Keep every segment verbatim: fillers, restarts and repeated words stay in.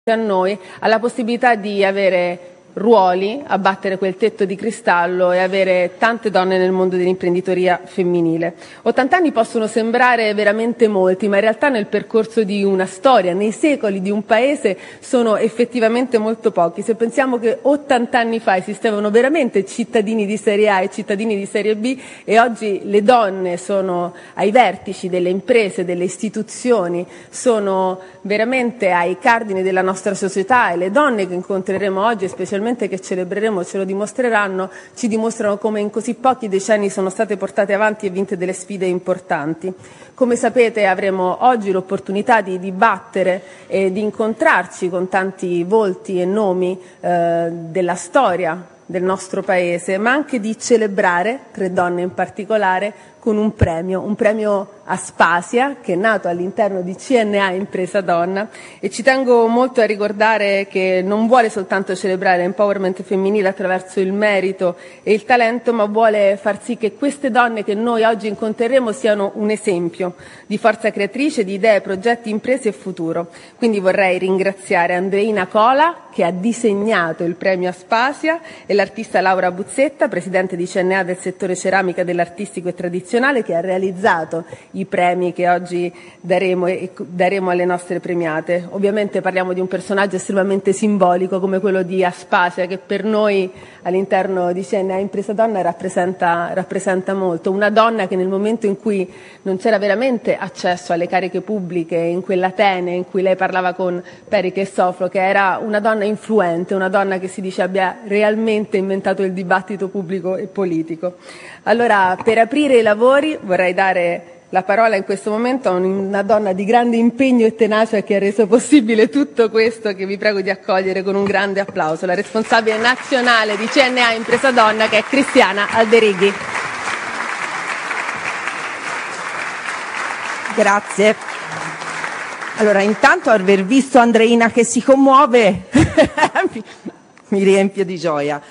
a noi alla possibilità di avere ruoli, abbattere quel tetto di cristallo e avere tante donne nel mondo dell'imprenditoria femminile. ottanta anni possono sembrare veramente molti, ma in realtà nel percorso di una storia, nei secoli di un paese, sono effettivamente molto pochi. Se pensiamo che ottanta anni fa esistevano veramente cittadini di serie A e cittadini di serie B e oggi le donne sono ai vertici delle imprese, delle istituzioni, sono veramente ai cardini della nostra società, e le donne che incontreremo oggi, specialmente che celebreremo, ce lo dimostreranno, ci dimostrano come in così pochi decenni sono state portate avanti e vinte delle sfide importanti. Come sapete avremo oggi l'opportunità di dibattere e di incontrarci con tanti volti e nomi eh, della storia del nostro Paese, ma anche di celebrare tre donne in particolare con un premio, un premio Aspasia, che è nato all'interno di C N A Impresa Donna, e ci tengo molto a ricordare che non vuole soltanto celebrare l'empowerment femminile attraverso il merito e il talento, ma vuole far sì che queste donne che noi oggi incontreremo siano un esempio di forza creatrice, di idee, progetti, imprese e futuro. Quindi vorrei ringraziare Andreina Cola, che ha disegnato il premio Aspasia, e l'artista Laura Buzzetta, presidente di C N A del settore ceramica dell'artistico e tradizionale, che ha realizzato i premi che oggi daremo, e daremo alle nostre premiate. Ovviamente parliamo di un personaggio estremamente simbolico come quello di Aspasia, che per noi all'interno di C N A Impresa Donna rappresenta, rappresenta molto. Una donna che nel momento in cui non c'era veramente accesso alle cariche pubbliche, in quell'Atene in cui lei parlava con Periche e Sofro, che era una donna influente, una donna che si dice abbia realmente inventato il dibattito pubblico e politico. Allora, per aprire i lavori vorrei dare la parola in questo momento a una donna di grande impegno e tenacia che ha reso possibile tutto questo, che vi prego di accogliere con un grande applauso, la responsabile nazionale di C N A Impresa Donna, che è Cristiana Alderighi. Grazie. Allora, intanto aver visto Andreina che si commuove mi riempie di gioia.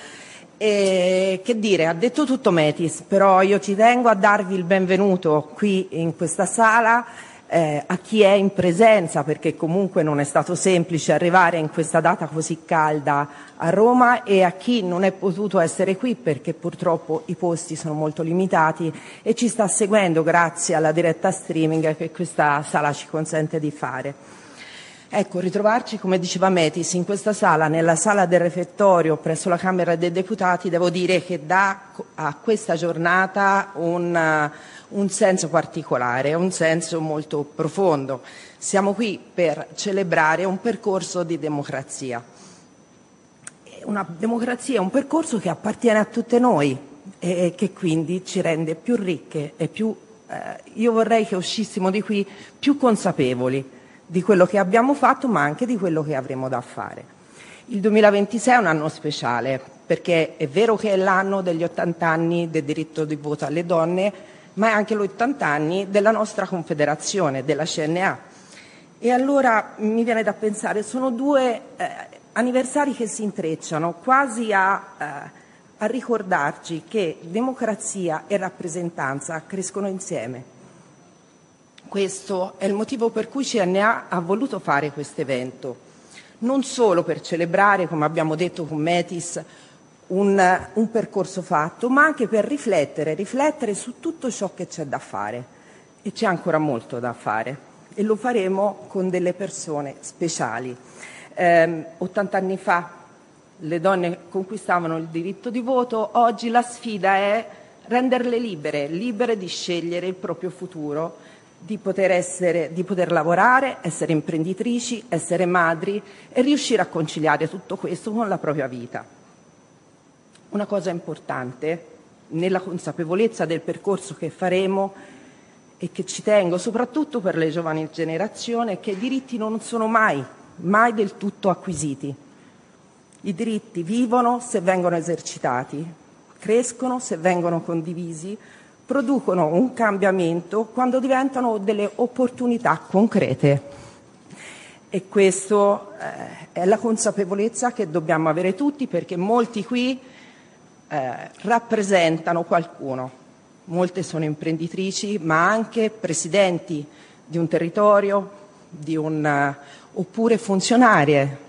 E che dire, ha detto tutto Metis, però io ci tengo a darvi il benvenuto qui in questa sala, eh, a chi è in presenza, perché comunque non è stato semplice arrivare in questa data così calda a Roma, e a chi non è potuto essere qui perché purtroppo i posti sono molto limitati e ci sta seguendo grazie alla diretta streaming che questa sala ci consente di fare. Ecco, ritrovarci, come diceva Metis, in questa sala, nella sala del refettorio presso la Camera dei Deputati, devo dire che dà a questa giornata un, un senso particolare, un senso molto profondo. Siamo qui per celebrare un percorso di democrazia. Una democrazia è un percorso che appartiene a tutte noi e che quindi ci rende più ricche e più, eh, io vorrei che uscissimo di qui più consapevoli di quello che abbiamo fatto, ma anche di quello che avremo da fare. Il duemilaventisei è un anno speciale, perché è vero che è l'anno degli ottanta anni del diritto di voto alle donne, ma è anche gli ottanta anni della nostra confederazione, della C N A. E allora mi viene da pensare, sono due eh, anniversari che si intrecciano, quasi a, eh, a ricordarci che democrazia e rappresentanza crescono insieme. Questo è il motivo per cui C N A ha voluto fare questo evento, non solo per celebrare, come abbiamo detto con Metis, un, un percorso fatto, ma anche per riflettere, riflettere su tutto ciò che c'è da fare. E c'è ancora molto da fare, e lo faremo con delle persone speciali. Eh, ottanta anni fa le donne conquistavano il diritto di voto, oggi la sfida è renderle libere, libere di scegliere il proprio futuro, di poter essere, di poter lavorare, essere imprenditrici, essere madri e riuscire a conciliare tutto questo con la propria vita. Una cosa importante, nella consapevolezza del percorso che faremo e che ci tengo, soprattutto per le giovani generazioni, è che i diritti non sono mai, mai del tutto acquisiti. I diritti vivono se vengono esercitati, crescono se vengono condivisi, producono un cambiamento quando diventano delle opportunità concrete. E questa eh, è la consapevolezza che dobbiamo avere tutti, perché molti qui eh, rappresentano qualcuno. Molte sono imprenditrici, ma anche presidenti di un territorio, di un, oppure funzionarie